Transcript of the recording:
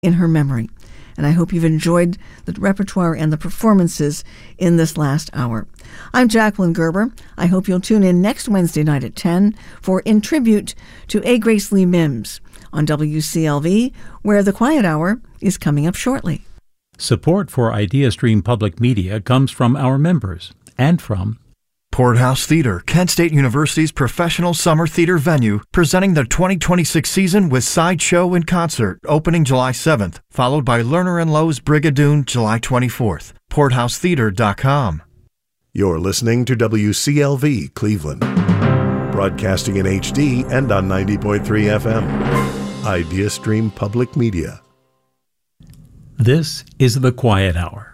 in her memory. And I hope you've enjoyed the repertoire and the performances in this last hour. I'm Jacqueline Gerber. I hope you'll tune in next Wednesday night at 10 for In Tribute to A. Grace Lee Mims on WCLV, where The Quiet Hour is coming up shortly. Support for IdeaStream Public Media comes from our members and from Porthouse Theater, Kent State University's professional summer theater venue, presenting the 2026 season with Sideshow in Concert, opening July 7th, followed by Lerner & Lowe's Brigadoon July 24th. PorthouseTheater.com. You're listening to WCLV Cleveland, broadcasting in HD and on 90.3 FM. IdeaStream Public Media. This is The Quiet Hour.